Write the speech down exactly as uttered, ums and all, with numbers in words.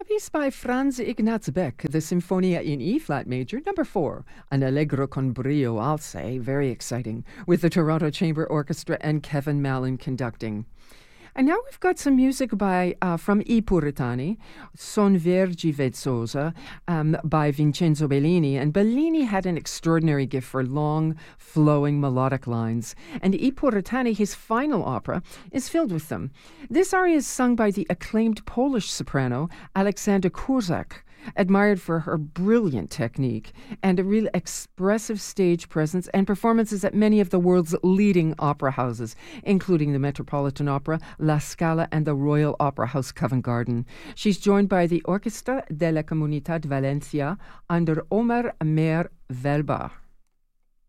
piece by Franz Ignaz Beck, the Sinfonia in E-flat major, number four, an allegro con brio, I'll say, very exciting, with the Toronto Chamber Orchestra and Kevin Mallon conducting. And now we've got some music by uh, from I Puritani, Son Vergi Vezzosa, um, by Vincenzo Bellini. And Bellini had an extraordinary gift for long, flowing melodic lines. And I Puritani, his final opera, is filled with them. This aria is sung by the acclaimed Polish soprano, Alexandra Kurzak, admired for her brilliant technique and a real expressive stage presence and performances at many of the world's leading opera houses, including the Metropolitan Opera, La Scala, and the Royal Opera House Covent Garden. She's joined by the Orchestra della Comunità di Valencia under Omar Mer Velbar.